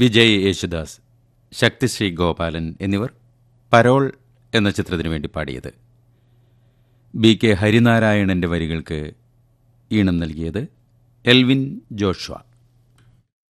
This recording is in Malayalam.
വിജയ് യേശുദാസ്, ശക്തിശ്രീ ഗോപാലൻ എന്നിവർ പരോൾ എന്ന ചിത്രത്തിനു വേണ്ടി പാടിയത്. BK ഹരിനാരായണന്റെ വരികൾക്ക് ഈണം നൽകിയത് എൽവിൻ ജോഷ്വ.